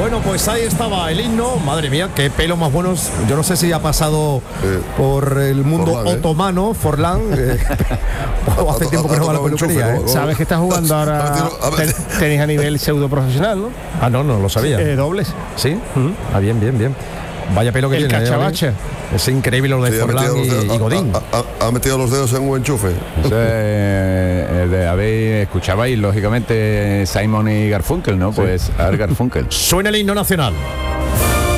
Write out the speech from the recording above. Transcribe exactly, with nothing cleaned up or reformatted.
Bueno, pues ahí estaba el himno. Madre mía, qué pelo más buenos. Yo no sé si ha pasado eh, por el mundo Forlán, otomano, ¿eh? Forlán. Eh, o hace tiempo que no va a la peluquería. ¿eh? Sabes que estás jugando ahora. ten, tenéis a nivel pseudo profesional, ¿no? Ah, no, no lo sabía. Eh, dobles. Sí. Uh-huh. Ah, bien, bien, bien. Vaya pelo que el tiene. Cachabacha. Es increíble lo de sí, Forlán y, dedos, y Godín. Ha, ha, ha metido los dedos en un enchufe. Eso es, de, habéis, escuchabais lógicamente Simon y Garfunkel, ¿no? Pues sí. A ver, Garfunkel. Suena el himno nacional.